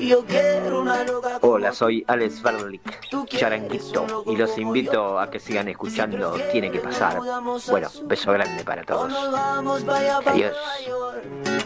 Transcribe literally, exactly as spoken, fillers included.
Hola, soy Alex Barlick, Charanguito, y los invito a que sigan escuchando Tiene que pasar. Bueno, beso grande para todos. Adiós.